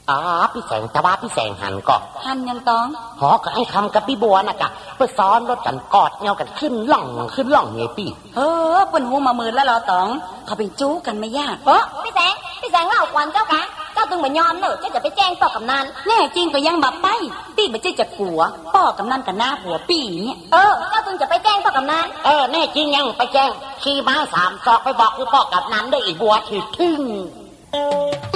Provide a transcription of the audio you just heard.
พี่แสงแต่ว่าพี่แสงหันก็หันยังตองหอกับไอ้คำกับพี่บัวน่ะกะเพื่อซ้อนรถกันกอดเงากันขึ้นล่องไงพี่เปิ้นหูมามือแล้วเหรอตองเขาเป็นจู้กันไม่ยากพี่แสงเล่าควันเจ้ากะเจ้าตึงเหมือนยอมเนอะเจ้าจะไปแจ้งต่อกำนันแน่จริงก็ยังบับไปปี้บ่ใจจะกลัวป้อกำนันกับหน้าหัวปี้เนี่ยเจ้าตึงจะไปแจ้งต่อกำนันแน่จริงยังไปแจ้งขี่ม้า3 ศอกไปบอกคือป้อกำนันได้อีกบัวถือทึ่ง